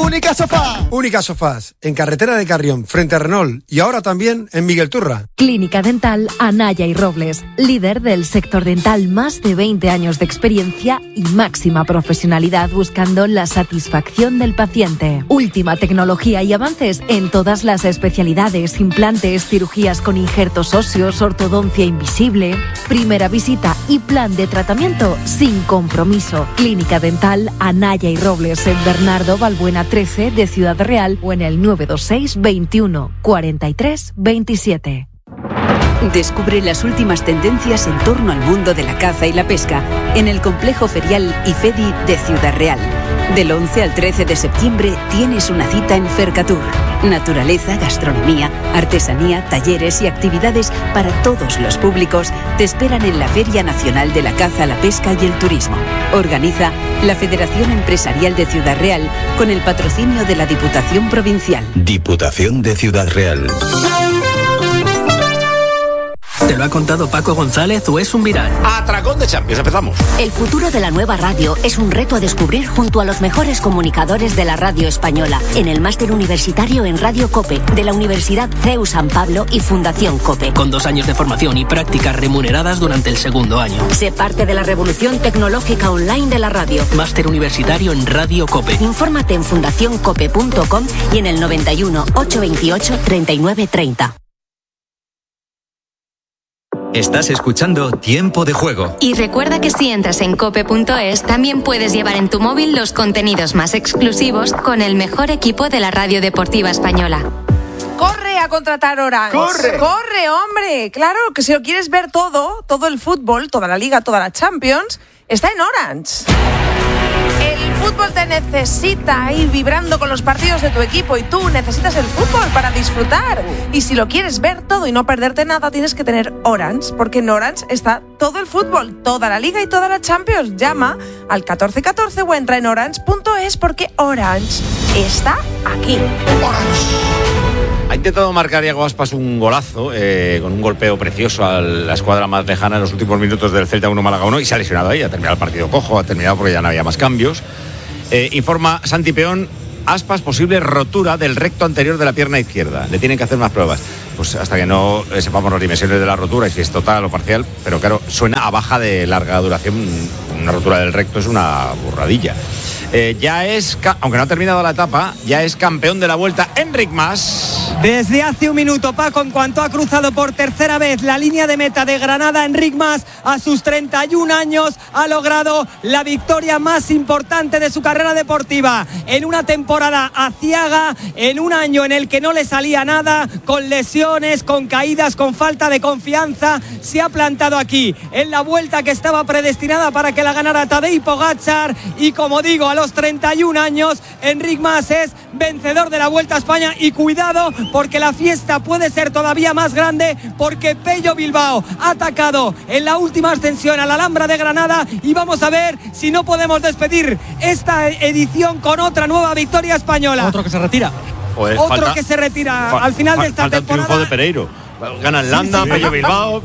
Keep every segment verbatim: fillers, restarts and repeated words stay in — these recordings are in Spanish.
Única Sofá. Única Sofás, en carretera de Carrión, frente a Renault y ahora también en Miguel Turra. Clínica Dental Anaya y Robles, líder del sector dental, más de veinte años de experiencia y máxima profesionalidad buscando la satisfacción del paciente. Última tecnología y avances en todas las especialidades, implantes, cirugías con injertos óseos, ortodoncia invisible. Primera visita y plan de tratamiento sin compromiso. Clínica Dental Anaya y Robles en Bernardo Balbuena trece de Ciudad Real o en el nueve dos seis veintiuno cuarenta y tres veintisiete. Descubre las últimas tendencias en torno al mundo de la caza y la pesca en el complejo ferial IFEDI de Ciudad Real. Del once al trece de septiembre tienes una cita en Fercatur. Naturaleza, gastronomía, artesanía, talleres y actividades para todos los públicos te esperan en la Feria Nacional de la Caza, la Pesca y el Turismo. Organiza la Federación Empresarial de Ciudad Real con el patrocinio de la Diputación Provincial. Diputación de Ciudad Real. ¿Te lo ha contado Paco González o es un viral? Atracón de Champions, empezamos. El futuro de la nueva radio es un reto a descubrir junto a los mejores comunicadores de la radio española en el máster universitario en Radio COPE de la Universidad C E U San Pablo y Fundación COPE. Con dos años de formación y prácticas remuneradas durante el segundo año. Sé parte de la revolución tecnológica online de la radio. Máster universitario en Radio COPE. Infórmate en fundación cope punto com y en el noventa y uno, ochocientos veintiocho, treinta y nueve treinta. Estás escuchando Tiempo de Juego. Y recuerda que si entras en cope punto es, también puedes llevar en tu móvil los contenidos más exclusivos con el mejor equipo de la radio deportiva española. ¡Corre a contratar Orange! ¡Corre! ¡Corre, hombre! Claro, que si lo quieres ver todo, todo el fútbol, toda la Liga, toda la Champions, está en Orange. El fútbol te necesita ir vibrando con los partidos de tu equipo y tú necesitas el fútbol para disfrutar. Y si lo quieres ver todo y no perderte nada, tienes que tener Orange, porque en Orange está todo el fútbol, toda la Liga y toda la Champions. Llama al catorce catorce o entra en orange punto es porque Orange está aquí. Ha intentado marcar Iago Aspas un golazo, eh, con un golpeo precioso a la escuadra más lejana en los últimos minutos del Celta uno Málaga uno y se ha lesionado ahí, ha terminado el partido cojo, ha terminado porque ya no había más cambios. Eh, informa Santi Peón, Aspas, posible rotura del recto anterior de la pierna izquierda. Le tienen que hacer más pruebas. Pues hasta que no eh, sepamos las dimensiones de la rotura y si es total o parcial, pero claro, suena a baja de larga duración. Una rotura del recto es una burradilla. Eh, ya es, aunque no ha terminado la etapa, ya es campeón de la Vuelta Enric Mas. Desde hace un minuto, Paco, en cuanto ha cruzado por tercera vez la línea de meta de Granada, Enric Mas, a sus treinta y un años, ha logrado la victoria más importante de su carrera deportiva. En una temporada aciaga, en un año en el que no le salía nada, con lesiones, con caídas, con falta de confianza, se ha plantado aquí, en la Vuelta que estaba predestinada para que la ganara Tadej Pogačar, y como digo, a los treinta y un años, Enric Mas es vencedor de la Vuelta a España. Y cuidado, porque la fiesta puede ser todavía más grande, porque Pello Bilbao ha atacado en la última ascensión a la Alhambra de Granada y vamos a ver si no podemos despedir esta edición con otra nueva victoria española. Otro que se retira. Joder, Otro falta, que se retira fa, al final fa, de esta falta temporada. El triunfo de Pereiro. Gana el Landa, sí, sí, Pello Bilbao.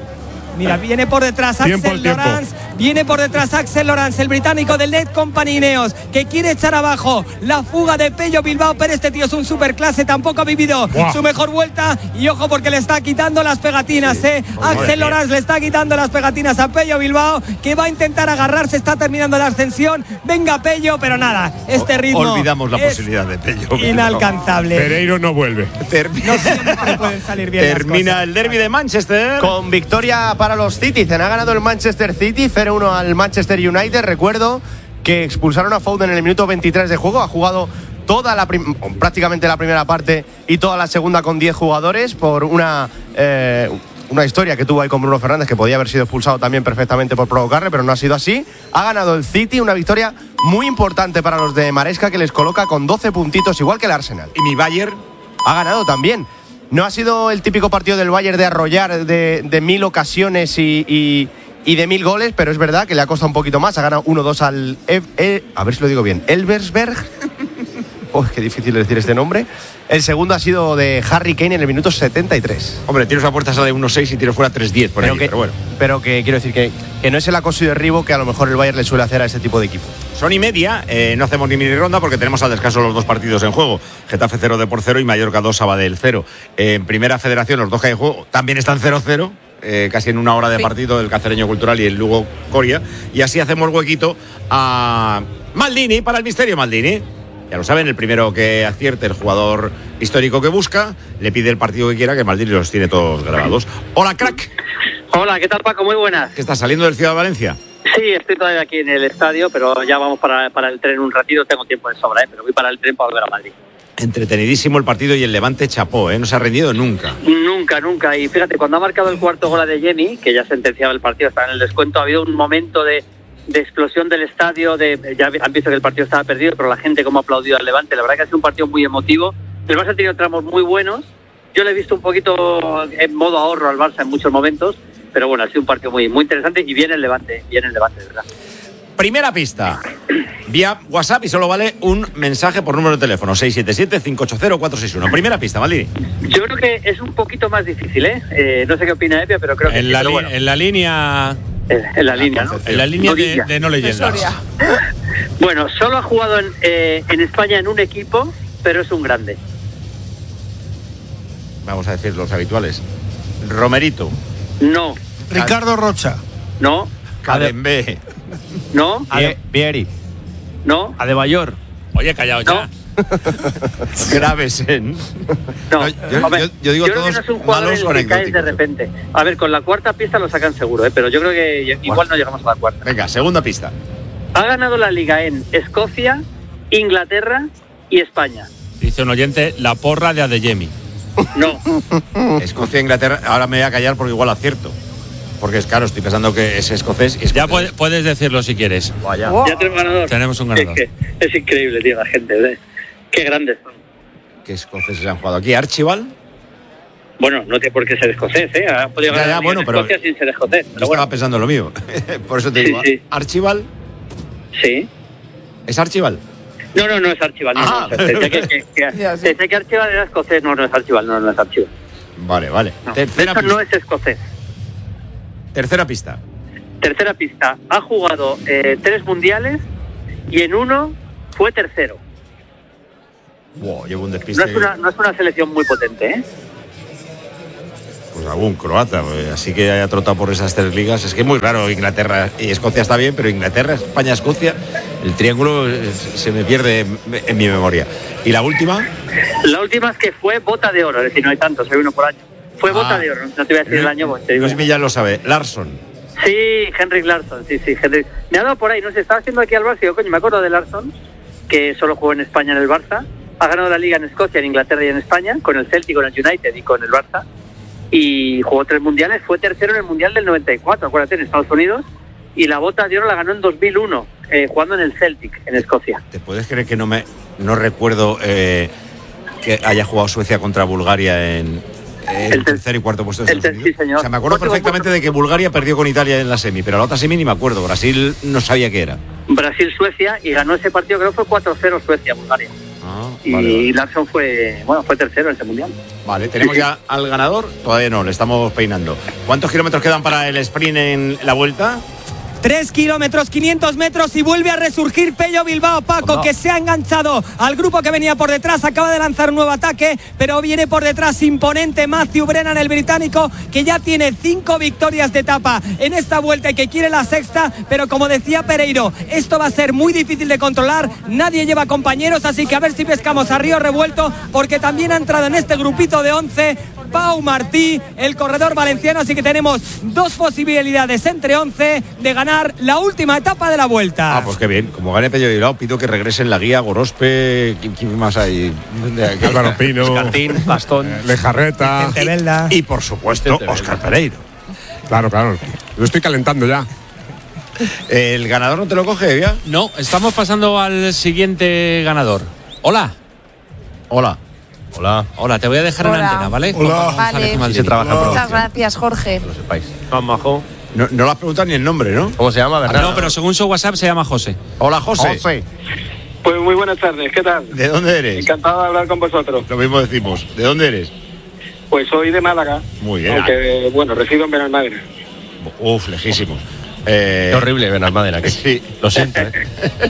Mira, viene por detrás tiempo, Axel Lorenz, viene por detrás Axel Lorenz, el británico del Net Company Ineos, que quiere echar abajo la fuga de Pello Bilbao, pero este tío es un superclase, tampoco ha vivido wow. su mejor vuelta, y ojo porque le está quitando las pegatinas, sí. eh. Axel Lorenz le está quitando las pegatinas a Pello Bilbao, que va a intentar agarrarse, está terminando la ascensión, venga Pello, pero nada, este ritmo olvidamos la posibilidad de Pello. Inalcanzable. Pereiro no vuelve. Termina, no siempre pueden salir bien termina las el derbi de Manchester con victoria para los Citizen. Ha ganado el Manchester City cero uno al Manchester United. Recuerdo que expulsaron a Foden en el minuto veintitrés de juego. Ha jugado toda la prim- prácticamente la primera parte y toda la segunda con diez jugadores por una eh, una historia que tuvo ahí con Bruno Fernández, que podía haber sido expulsado también perfectamente por provocarle, pero no ha sido así. Ha ganado el City, una victoria muy importante para los de Maresca, que les coloca con doce puntitos, igual que el Arsenal. Y mi Bayern ha ganado también. No ha sido el típico partido del Bayern de arrollar de, de mil ocasiones y, y, y de mil goles, pero es verdad que le ha costado un poquito más. Ha ganado uno dos al... E, e, a ver si lo digo bien. Elversberg. Oh, qué difícil decir este nombre. El segundo ha sido de Harry Kane en el minuto setenta y tres. Hombre, tiros a puerta sale uno seis y tiros fuera tres diez por ahí, pero, que, pero bueno. Pero que quiero decir que, que no es el acoso y derribo que a lo mejor el Bayern le suele hacer a este tipo de equipo. Son y media, eh, no hacemos ni mini ronda porque tenemos al descanso los dos partidos en juego. Getafe cero, Depor cero y Mallorca dos, Sabadell cero. Eh, en Primera Federación los dos que hay en juego también están cero cero. Eh, casi en una hora de sí. partido, el Cacereño Cultural y el Lugo Coria, y así hacemos huequito a Maldini para el misterio Maldini. Ya lo saben, el primero que acierte, el jugador histórico que busca, le pide el partido que quiera, que Maldini los tiene todos grabados. Hola, crack. Hola, ¿qué tal, Paco? Muy buenas. ¿Qué estás saliendo del Ciudad de Valencia? Sí, estoy todavía aquí en el estadio, pero ya vamos para, para el tren un ratito, tengo tiempo de sobra, ¿eh? Pero voy para el tren para volver a Madrid. Entretenidísimo el partido y el Levante chapó, ¿eh? No se ha rendido nunca. Nunca, nunca. Y fíjate, cuando ha marcado el cuarto gol de Jenny, que ya sentenciaba el partido, estaba en el descuento, ha habido un momento de, de explosión del estadio, de, ya han visto que el partido estaba perdido, pero la gente como ha aplaudido al Levante. La verdad que ha sido un partido muy emotivo. El Barça ha tenido tramos muy buenos. Yo le he visto un poquito en modo ahorro al Barça en muchos momentos, pero bueno, ha sido un partido muy, muy interesante y viene el Levante, viene el Levante, de verdad. Primera pista, vía WhatsApp y solo vale un mensaje por número de teléfono, seis siete siete, cinco ocho cero, cuatro seis uno. Primera pista, Maldini. Yo creo que es un poquito más difícil, ¿eh? eh no sé qué opina Epia, pero creo que en, sí, la, pero li- bueno. en la línea... En, en la línea, ¿no? En la línea de, de no leyendas. Bueno, solo ha jugado en, eh, en España en un equipo, pero es un grande. Vamos a decir los habituales. Romerito. No. Ricardo Rocha. No. Cadembé. No. Ade- Vieri. No. Adebayor. Oye, callado ya. No. Gravesen. No, no yo, a ver, yo, yo digo yo todos creo que no es un jugador malos o que caes de anecdóticos. repente. A ver, con la cuarta pista lo sacan seguro, ¿eh? Pero yo creo que igual Bueno. no llegamos a la cuarta. Venga, segunda pista. Ha ganado la Liga en Escocia, Inglaterra y España. Dice un oyente, la porra de Adeyemi. No. Escocia, Inglaterra. Ahora me voy a callar porque igual acierto. Porque es claro, estoy pensando que es escocés. Y escocés. Ya puede, puedes decirlo si quieres. Vaya. Ya tenemos ganador. Tenemos un ganador. Es, que es increíble, tío, la gente. ¿eh? Qué grandes son. ¿Qué escoceses han jugado aquí? ¿Archibald? Bueno, no tiene por qué ser escocés, ¿eh? Ha podido Ya, ganar ya, la Liga bueno, en pero Escocia sin ser escocés. Yo Pero estaba bueno, pensando lo mío. Por eso te Sí, digo. sí. ¿Archibald? sí. ¿Es Archibald? No, no, no es Archibald. No, Ah. no, pensé que, que, que, pensé que Archibald era escocés. No, no es Archibald. No, no es Archibald. Vale, vale. No. Tercera Esto pista. no es escocés. Tercera pista. Tercera pista. Ha jugado eh, tres mundiales y en uno fue tercero. Wow, llevo un despiste. No es una, no es una selección muy potente, ¿eh? Pues algún croata, pues, así que haya trotado por esas tres ligas. Es que es muy raro. Inglaterra y Escocia está bien, pero Inglaterra, España, Escocia, el triángulo eh, se me pierde en, en mi memoria. ¿Y la última? La última es que fue bota de oro, es decir, no hay tantos, hay uno por año. Fue Ah. bota de oro, no te voy a decir el año, pues te digo. Luis Millán lo sabe. Larson. Sí, Henrik Larsson, sí, sí, Henrik. Me ha dado por ahí, no sé, estaba haciendo aquí al Barça y digo, coño, me acuerdo de Larsson, que solo jugó en España en el Barça. Ha ganado la Liga en Escocia, en Inglaterra y en España, con el Celtic, con el United y con el Barça. Y jugó tres mundiales, fue tercero en el Mundial del noventa y cuatro, acuérdate, en Estados Unidos. Y la bota de oro la ganó en dos mil uno, eh, jugando en el Celtic, en Escocia. ¿Te puedes creer que no me no recuerdo eh, que haya jugado Suecia contra Bulgaria en, en el tercer y cuarto puesto de el Estados ter- Unidos? sí, señor. O sea, me acuerdo Último perfectamente de que Bulgaria perdió con Italia en la semi, pero la otra semi ni me acuerdo. Brasil no sabía qué era. Brasil-Suecia, y ganó ese partido, creo que fue cuatro cero Suecia-Bulgaria. Ah, Y vale, vale. Larsson fue, bueno, fue tercero en ese mundial. Vale, tenemos ya al ganador. Todavía no, le estamos peinando. ¿Cuántos kilómetros quedan para el sprint en la vuelta? Tres kilómetros, quinientos metros y vuelve a resurgir Pello Bilbao, Paco, No. que se ha enganchado al grupo que venía por detrás, acaba de lanzar un nuevo ataque, pero viene por detrás imponente Matthew Brennan, el británico, que ya tiene cinco victorias de etapa en esta vuelta y que quiere la sexta, pero como decía Pereiro, esto va a ser muy difícil de controlar, nadie lleva compañeros, así que a ver si pescamos a río revuelto, porque también ha entrado en este grupito de once Pau Martí, el corredor valenciano, así que tenemos dos posibilidades entre once de ganar la última etapa de la vuelta. Ah, pues qué bien. Como gane Pello Bilbao, pido que regresen la guía, Gorospe. ¿Quién, quién más hay? Álvaro Pino, Martín, Bastón, Lejarreta. Belda. Y, y por supuesto, Óscar Pereiro. Claro, claro. Lo estoy calentando ya. ¿El ganador no te lo coge, ya? No, estamos pasando al siguiente ganador. Hola. Hola. Hola. Hola, te voy a dejar en Hola. la antena, ¿vale? Hola. Con González Vale. y Sí, Maldini. se trabaja en Muchas producción, gracias, Jorge. que lo sepáis. Majo. No, no le has preguntado ni el nombre, ¿no? ¿Cómo se llama, Ah, Bernardo? no, pero según su WhatsApp se llama José. Hola, José. José. Pues muy buenas tardes, ¿qué tal? ¿De dónde eres? Encantado de hablar con vosotros. Lo mismo decimos. ¿De dónde eres? Pues soy de Málaga. Muy bien. Aunque, bueno, resido en Benalmádena. Uf, lejísimos. Eh... Qué horrible Benalmádena, que sí. Lo siento, ¿eh?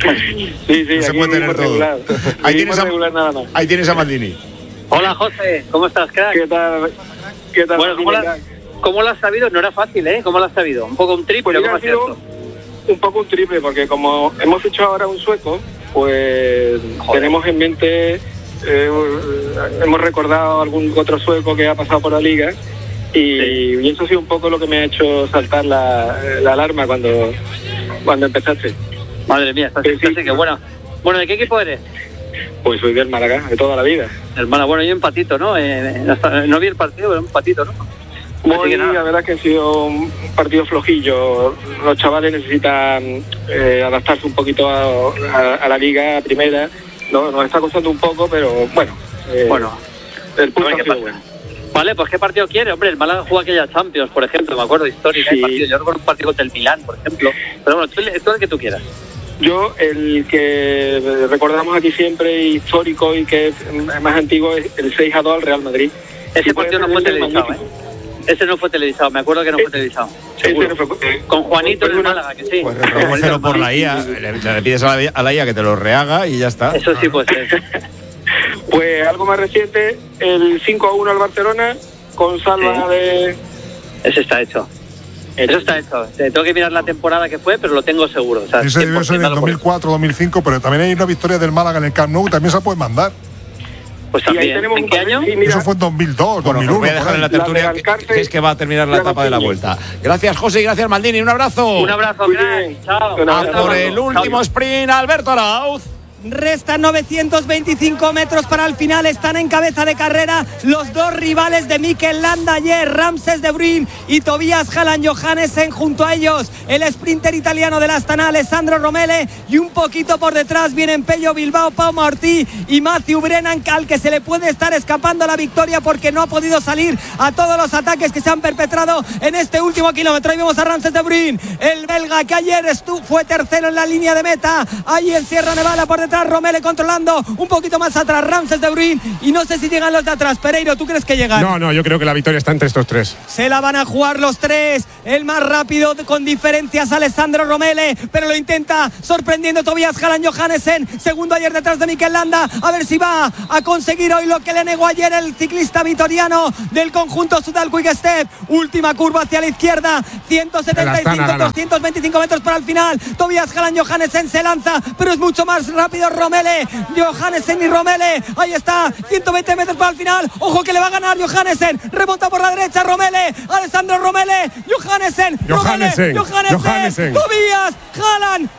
sí, sí, no se aquí puede tener todo. Regular. Ahí tienes, a... regular nada más. Ahí tienes a Maldini. Hola, José, ¿cómo estás, crack? ¿Qué tal? ¿Qué tal? Bueno, ¿cómo la, ¿cómo lo has sabido? No era fácil, ¿eh? ¿Ccómo lo has sabido? Un poco un triple, pues ¿cómo ha sido un poco un triple, porque como hemos hecho ahora un sueco, pues Joder. tenemos en mente, eh, hemos recordado algún otro sueco que ha pasado por la liga, y, sí. y eso ha sido un poco lo que me ha hecho saltar la, la alarma cuando, cuando empezaste. Madre mía, estás sí, sí. que bueno. Bueno, ¿de qué equipo eres? Pues soy del Málaga, de toda la vida. El Málaga, bueno, yo empatito, ¿no? Eh, no vi el partido, pero empatito, ¿no? Muy, la verdad que ha sido un partido flojillo. Los chavales necesitan eh, adaptarse un poquito a, a, a la liga primera. No, nos está costando un poco, pero bueno. Eh, bueno, el punto ha sido bueno. Vale, pues ¿qué partido quiere? Hombre, el Málaga jugó aquella Champions, por ejemplo, me acuerdo, histórica. Sí. Partido. Yo recuerdo un partido contra el Milán, por ejemplo. Pero bueno, tú, tú el que tú quieras. Yo, el que recordamos aquí siempre, histórico y que es más antiguo, es el seis a dos al Real Madrid. Ese partido no fue televisado, ¿eh? Ese no fue televisado, me acuerdo que no fue televisado. Ese no fue, eh, Con Juanito en el Málaga, que sí. Pues recógelo por la I A, le, le pides a la, a la I A que te lo rehaga y ya está. Eso sí, pues ser. Pues algo más reciente, el cinco a uno al Barcelona, con salva sí. de... Ese está hecho. Eso está hecho. Tengo que mirar la temporada que fue, pero lo tengo seguro. O sea, ese debió ser en el dos mil cuatro, dos mil cinco, pero también hay una victoria del Málaga en el Camp Nou, también se puede mandar. Pues también. ¿En qué año? Sí, eso fue en dos mil dos, bueno, dos mil uno. Voy a dejar en la tertulia que, que es que va a terminar la etapa de la vuelta. Gracias, José, y gracias, Maldini. Un abrazo. Un abrazo, crack. Chao. A por el último sprint, Alberto Arauz. Restan novecientos veinticinco metros para el final. Están en cabeza de carrera los dos rivales de Mikel Landa ayer, Ramses de Bruyn y Tobias Haaland Johannesen. Junto a ellos el sprinter italiano de la Astana, Alessandro Romele, y un poquito por detrás vienen Pello Bilbao, Pau Ortiz y Matthew Brennan, al que se le puede estar escapando la victoria porque no ha podido salir a todos los ataques que se han perpetrado en este último kilómetro. Ahí vemos a Ramses de Bruyn, el belga que ayer estuvo, fue tercero en la línea de meta, ahí en Sierra Nevada por detrás. Romele controlando un poquito más atrás, Ramses de Bruyn, y no sé si llegan los de atrás. Pereiro, ¿tú crees que llegan? No, no, yo creo que la victoria está entre estos tres. Se la van a jugar los tres. El más rápido con diferencias, Alessandro Romele, pero lo intenta sorprendiendo Tobias Haaland Johannesen, segundo ayer detrás de Mikel Landa. A ver si va a conseguir hoy lo que le negó ayer el ciclista vitoriano del conjunto Soudal Quick Step. Última curva hacia la izquierda, ciento setenta y cinco, doscientos veinticinco metros para el final. Tobias Haaland Johannesen se lanza, pero es mucho más rápido Romele, Johannesen y Romele. Ahí está, ciento veinte metros para el final. Ojo que le va a ganar Johannesen. Remonta por la derecha Romele, Alessandro Romele, Johannesen, Johannesen, Johannesen, Johannesen, Tobias Haaland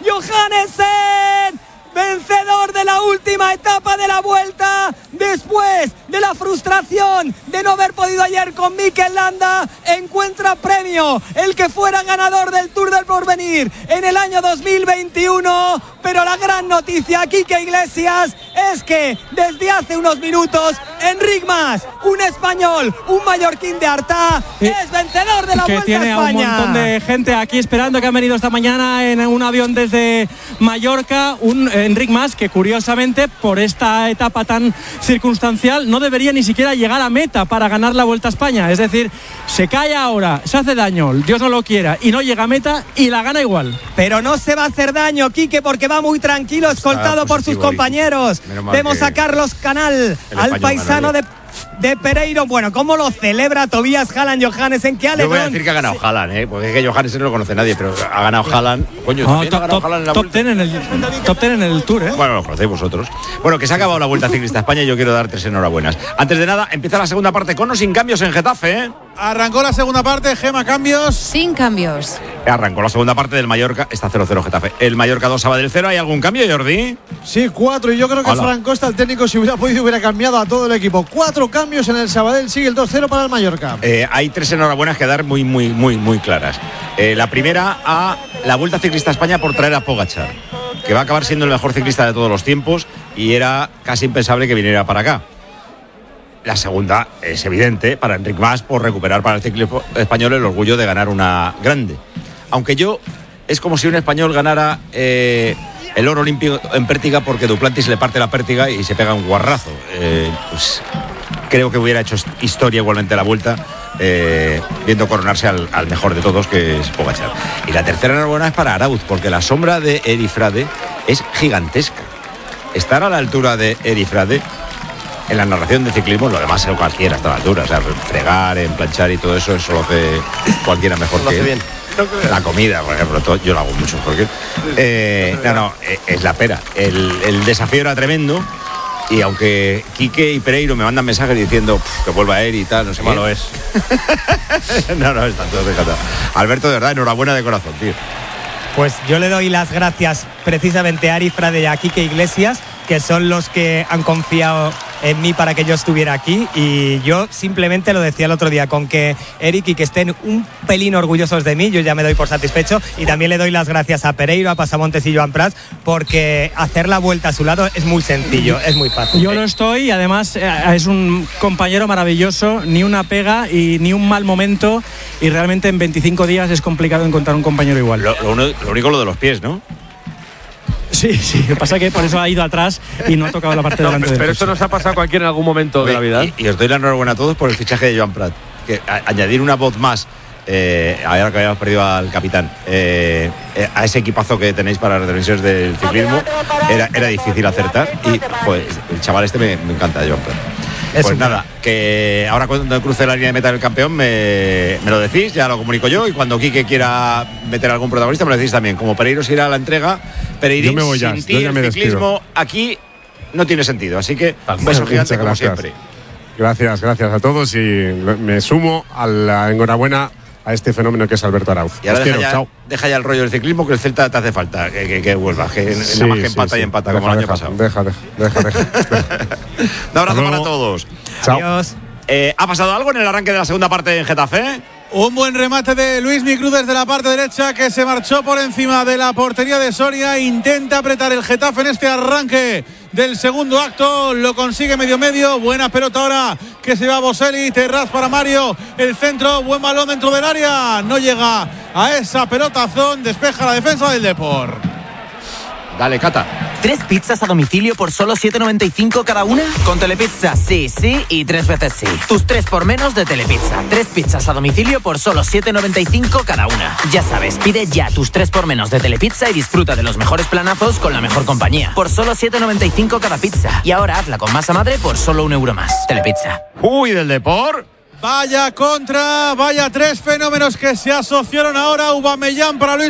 Johannesen, vencedor de la última etapa de la vuelta, después de la frustración de no haber podido ayer con Mikel Landa. Encuentra premio el que fuera ganador del Tour del Porvenir en el año dos mil veintiuno, pero la gran noticia, Quique Iglesias, es que desde hace unos minutos Enric Mas, un español, un mallorquín de Artà, es vencedor de la que Vuelta tiene a España. A un montón de gente aquí esperando, que han venido esta mañana en un avión desde Mallorca. Un Enric Mas que curiosamente por esta etapa tan circunstancial no debería ni siquiera llegar a meta para ganar la Vuelta a España. Es decir, se cae ahora, se hace daño, Dios no lo quiera, y no llega a meta y la gana igual. Pero no se va a hacer daño, Quique, porque va muy tranquilo, escoltado por sus compañeros. Vemos a Carlos Canal, al paisano de de Pereiro. Bueno, ¿cómo lo celebra Tobias Haaland Johannesen? ¿Qué alegrón? Yo voy a decir que ha ganado sí. Haaland, ¿eh? Porque es que Johannesen no lo conoce nadie, pero ha ganado Haaland. Coño, no, también top, ha ganado top, Haaland en la top vuelta. ten en el top ten en el Tour, ¿eh? Bueno, lo conocéis vosotros. Bueno, que se ha acabado la Vuelta Ciclista a España y yo quiero dar tres enhorabuenas. Antes de nada, empieza la segunda parte con o sin cambios en Getafe, ¿eh? Arrancó la segunda parte, Gema, cambios. Sin cambios. Arrancó la segunda parte del Mallorca, está cero cero Getafe. El Mallorca dos, Sabadell cero. ¿Hay algún cambio, Jordi? Sí, cuatro. Y yo creo que Hola. Fran Costa, el técnico, si hubiera podido, hubiera cambiado a todo el equipo. Cuatro cambios en el Sabadell, sigue el dos cero para el Mallorca. Eh, hay tres enhorabuenas que dar muy, muy, muy, muy claras. Eh, la primera a la Vuelta Ciclista a España por traer a Pogačar, que va a acabar siendo el mejor ciclista de todos los tiempos y era casi impensable que viniera para acá. La segunda es evidente para Enric Mas por recuperar para el ciclismo español el orgullo de ganar una grande. Aunque yo, es como si un español ganara eh, el oro limpio en Pértiga porque Duplantis le parte la Pértiga y se pega un guarrazo. Eh, pues, creo que hubiera hecho historia igualmente la vuelta, eh, viendo coronarse al, al mejor de todos, que es Pogačar. Y la tercera enhorabuena es para Arauz, porque la sombra de Eri Frade es gigantesca. Estar a la altura de Eri Frade en la narración de ciclismo, lo demás es cualquiera está a la altura, o sea, fregar, emplanchar y todo eso, eso lo hace cualquiera mejor que él. Bien. La comida, por ejemplo, todo, yo lo hago mucho porque eh, no, no, es la pera. El, el desafío era tremendo. Y aunque Quique y Pereiro me mandan mensajes diciendo que vuelva a él y tal, no sé qué. Malo es. no, no, está todo descartado. Alberto, de verdad, enhorabuena de corazón, tío. Pues yo le doy las gracias precisamente a Eri Frade y a Quique Iglesias, que son los que han confiado en mí para que yo estuviera aquí, y yo simplemente lo decía el otro día, con que Eric y que estén un pelín orgullosos de mí, yo ya me doy por satisfecho. Y también le doy las gracias a Pereiro, a Pasamontes y Joan Prats, porque hacer la vuelta a su lado es muy sencillo, es muy fácil. Yo lo estoy, y además eh, es un compañero maravilloso, ni una pega y ni un mal momento, y realmente en veinticinco días es complicado encontrar un compañero igual. Lo, lo, uno, lo único lo de los pies, ¿no? Sí, sí, lo que pasa es que por eso ha ido atrás y no ha tocado la parte de delante. Pero esto nos ha pasado a cualquiera en algún momento de la vida. Y, y os doy la enhorabuena a todos por el fichaje de Joan Prat. Que a, añadir una voz más, eh, ahora que habíamos perdido al capitán, eh, eh, a ese equipazo que tenéis para las televisiones del ciclismo, era, era difícil acertar. Y pues, el chaval este me, me encanta, Joan Prat. Pues es nada, que ahora cuando cruce la línea de meta del campeón me, me lo decís, ya lo comunico yo, y cuando Quique quiera meter a algún protagonista me lo decís también. Como Pereiro se irá a la entrega, Pereirín, yo me voy ya, sin ti yo ya me el ciclismo despido. Aquí no tiene sentido, así que un beso gigante como siempre. Gracias, gracias a todos, y me sumo a la enhorabuena a este fenómeno que es Alberto Arauz. Y ahora Os deja, quiero, ya, chao. deja ya el rollo del ciclismo, que el Celta te hace falta, que, que, que vuelvas, que Sí, nada más que sí, empata sí. y empata, Deja, como el año deja, pasado. Deja, deja, deja, deja. Un abrazo para todos. Chao. Adiós. Eh, ¿Ha pasado algo en el arranque de la segunda parte en Getafe? Un buen remate de Luis Micruz desde la parte derecha, que se marchó por encima de la portería de Soria. Intenta apretar el Getafe en este arranque del segundo acto. Lo consigue medio medio. Buena pelota ahora que se va a Boselli. Terraz para Mario. El centro. Buen balón dentro del área. No llega a esa pelotazón. Despeja la defensa del Depor. Dale, Cata. ¿Tres pizzas a domicilio por solo siete noventa y cinco cada una? Con Telepizza sí, sí y tres veces sí. Tus tres por menos de Telepizza. Tres pizzas a domicilio por solo siete noventa y cinco cada una. Ya sabes, pide ya tus tres por menos de Telepizza y disfruta de los mejores planazos con la mejor compañía. Por solo siete noventa y cinco cada pizza. Y ahora hazla con masa madre por solo un euro más. Telepizza. Uy, del Depor. Vaya contra, vaya tres fenómenos que se asociaron ahora. Aubameyang para Luis